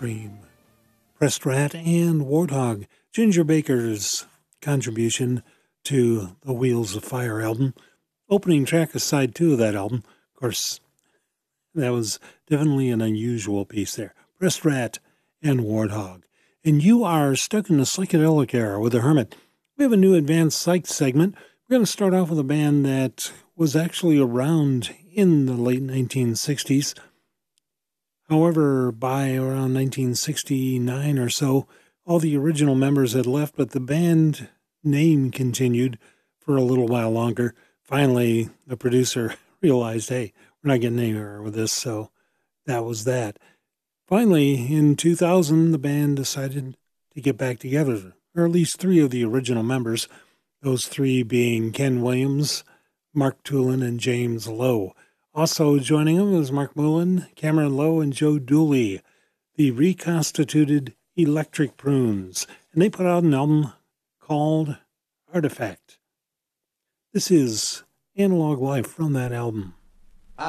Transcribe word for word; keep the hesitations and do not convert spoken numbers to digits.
Scream, Pressed Rat, and Warthog, Ginger Baker's contribution to the Wheels of Fire album. Opening track of side two of that album. Of course, that was definitely an unusual piece there. Pressed Rat and Warthog. And you are stuck in the psychedelic era with The Hermit. We have a new advanced psych segment. We're going to start off with a band that was actually around in the late nineteen sixties. However, by around nineteen sixty-nine or so, all the original members had left, but the band name continued for a little while longer. Finally, the producer realized, hey, we're not getting anywhere with this, so that was that. Finally, in two thousand, the band decided to get back together, or at least three of the original members, those three being Ken Williams, Mark Tulin, and James Lowe. Also joining them was Mark Mullen, Cameron Lowe, and Joe Dooley, the reconstituted Electric Prunes, and they put out an album called Artifact. This is Analog Life from that album.